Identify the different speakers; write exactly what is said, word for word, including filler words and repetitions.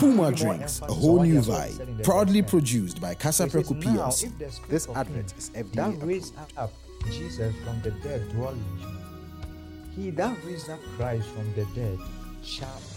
Speaker 1: Puma Drinks, a whole new vibe. Proudly produced by Casa Preco P L C.
Speaker 2: This advert is F D A
Speaker 3: that raised up Jesus from the dead dwell in you. He that raised up Christ from the dead shall